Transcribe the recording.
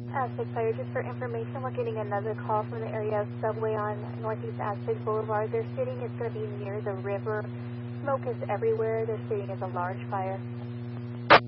Aztec Fire, just for information, we're getting another call from the area of Subway on Northeast Aztec Boulevard. They're stating it's going to be near the river. Smoke is everywhere. They're stating it's a large fire.